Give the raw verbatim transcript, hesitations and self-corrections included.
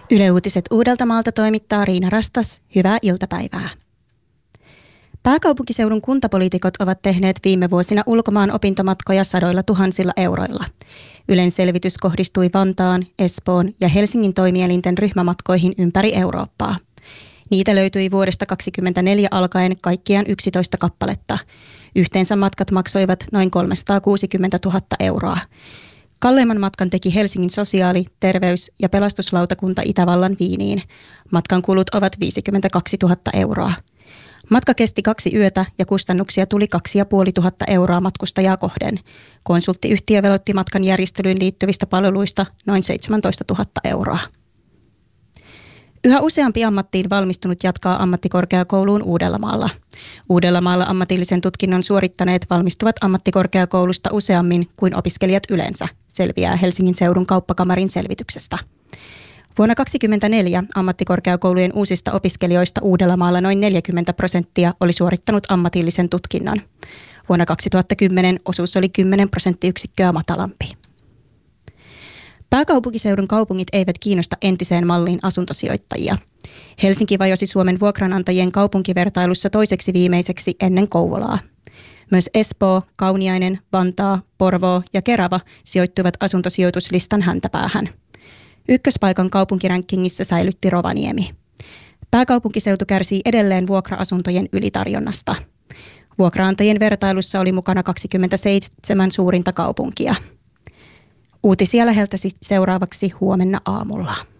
Yle Uutiset Uudeltamaalta toimittaa Riina Rastas. Hyvää iltapäivää. Pääkaupunkiseudun kuntapoliitikot ovat tehneet viime vuosina ulkomaan opintomatkoja sadoilla tuhansilla euroilla. Ylen selvitys kohdistui Vantaan, Espoon ja Helsingin toimielinten ryhmämatkoihin ympäri Eurooppaa. Niitä löytyi vuodesta kaksikymmentäneljä alkaen kaikkiaan yksitoista kappaletta. Yhteensä matkat maksoivat noin kolmesataakuusikymmentätuhatta euroa. Kalleimman matkan teki Helsingin sosiaali-, terveys- ja pelastuslautakunta Itävallan Viiniin. Matkan kulut ovat viisikymmentäkaksituhatta euroa. Matka kesti kaksi yötä ja kustannuksia tuli kaksi ja puoli tuhatta euroa matkustajaa kohden. Konsulttiyhtiö velotti matkan järjestelyyn liittyvistä palveluista noin seitsemäntoistatuhatta euroa. Yhä useampi ammattiin valmistunut jatkaa ammattikorkeakouluun Uudellamaalla. Uudellamaalla ammatillisen tutkinnon suorittaneet valmistuvat ammattikorkeakoulusta useammin kuin opiskelijat yleensä, selviää Helsingin seudun kauppakamarin selvityksestä. Vuonna kaksituhattakaksikymmentäneljä ammattikorkeakoulujen uusista opiskelijoista Uudellamaalla noin neljäkymmentä prosenttia oli suorittanut ammatillisen tutkinnon. Vuonna kaksituhattakymmenen osuus oli kymmenen prosenttiyksikköä matalampi. Pääkaupunkiseudun kaupungit eivät kiinnosta entiseen malliin asuntosijoittajia. Helsinki vajosi Suomen vuokranantajien kaupunkivertailussa toiseksi viimeiseksi ennen Kouvolaa. Myös Espoo, Kauniainen, Vantaa, Porvoo ja Kerava sijoittuivat asuntosijoituslistan häntäpäähän. Ykköspaikan kaupunkirankingissa säilytti Rovaniemi. Pääkaupunkiseutu kärsii edelleen vuokra-asuntojen ylitarjonnasta. Vuokraantajien vertailussa oli mukana kaksikymmentäseitsemän suurinta kaupunkia. Uutisia läheltä seuraavaksi huomenna aamulla.